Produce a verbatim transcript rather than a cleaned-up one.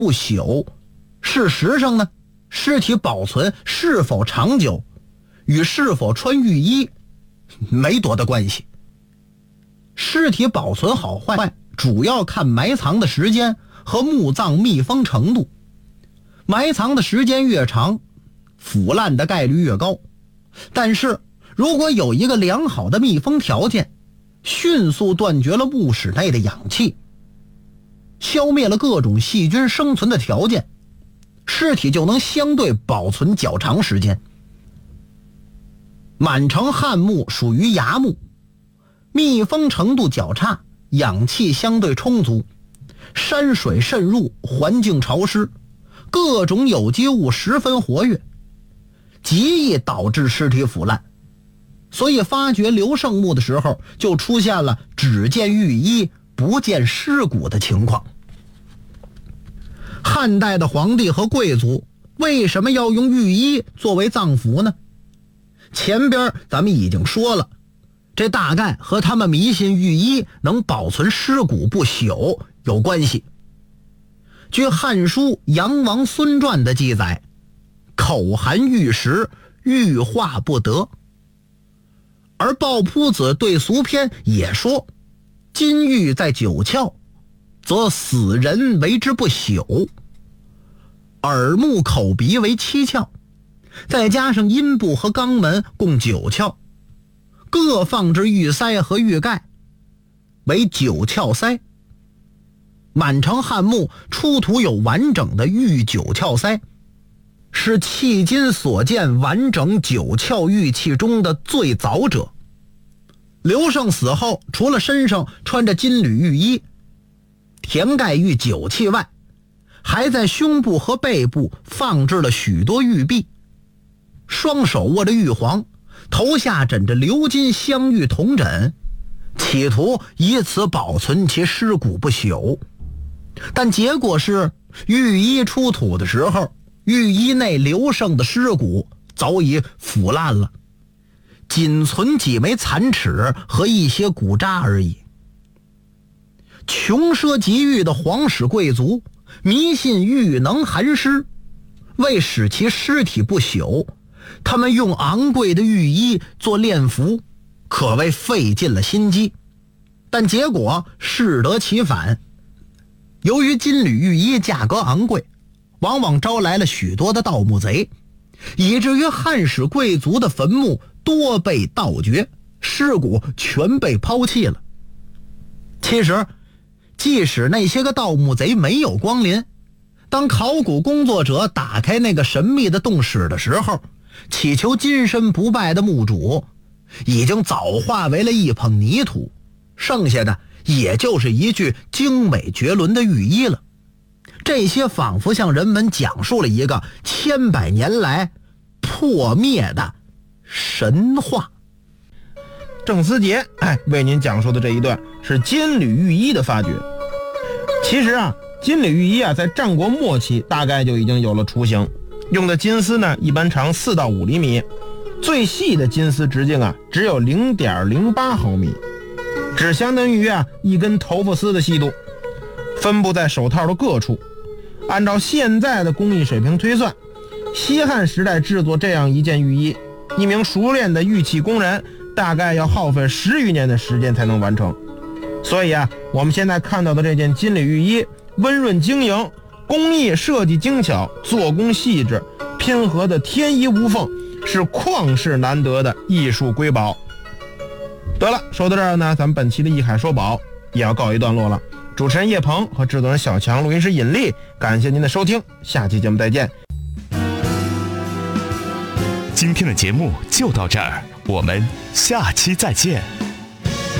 不朽，事实上呢，尸体保存是否长久与是否穿浴衣没多大关系。尸体保存好坏主要看埋藏的时间和墓葬密封程度，埋藏的时间越长，腐烂的概率越高。但是如果有一个良好的密封条件，迅速断绝了墓室内的氧气，消灭了各种细菌生存的条件，尸体就能相对保存较长时间。满城汉墓属于崖墓，密封程度较差，氧气相对充足，山水渗入，环境潮湿，各种有机物十分活跃，极易导致尸体腐烂。所以发掘刘胜墓的时候，就出现了只见浴衣不见尸骨的情况。汉代的皇帝和贵族为什么要用浴衣作为葬服呢？前边咱们已经说了，这大概和他们迷信浴衣能保存尸骨不朽有关系。据《汉书·杨王孙传》的记载，口含玉石，玉化不得。而鲍铺子对俗篇也说，金玉在九窍，则死人为之不朽。耳目口鼻为七窍，再加上阴部和肛门共九窍，各放置玉塞和玉盖，为九窍塞。满城汉墓出土有完整的玉九窍塞，是迄今所见完整九窍玉器中的最早者。刘胜死后，除了身上穿着金缕玉衣填盖玉九器外，还在胸部和背部放置了许多玉璧，双手握着玉皇，头下枕着鎏金镶玉铜枕，企图以此保存其尸骨不朽。但结果是玉衣出土的时候，玉衣内刘胜的尸骨早已腐烂了，仅存几枚残齿和一些骨渣而已。穷奢极欲的皇室贵族迷信玉能寒尸，为使其尸体不朽，他们用昂贵的玉衣做殓服，可谓费尽了心机。但结果适得其反，由于金缕玉衣价格昂贵，往往招来了许多的盗墓贼，以至于汉室贵族的坟墓多被盗掘，尸骨全被抛弃了。其实即使那些个盗墓贼没有光临，当考古工作者打开那个神秘的洞室的时候，祈求金身不败的墓主已经早化为了一捧泥土，剩下的也就是一具精美绝伦的玉衣了。这些仿佛向人们讲述了一个千百年来破灭的神话。 郑思杰哎，为您讲述的这一段是金缕玉衣的发掘。其实啊，金缕玉衣啊，在战国末期大概就已经有了雏形，用的金丝呢，一般长四到五厘米，最细的金丝直径啊，只有零点零八毫米，只相当于啊一根头发丝的细度，分布在手套的各处。按照现在的工艺水平推算，西汉时代制作这样一件玉衣，一名熟练的玉器工人大概要耗费十余年的时间才能完成。所以啊，我们现在看到的这件金缕玉衣温润晶莹，工艺设计精巧，做工细致，拼合的天衣无缝，是旷世难得的艺术瑰宝。得了，说到这儿呢，咱们本期的艺海说宝也要告一段落了。主持人叶鹏和制作人小强，录音师尹力，感谢您的收听，下期节目再见。 今天的节目就到这儿，我们下期再见。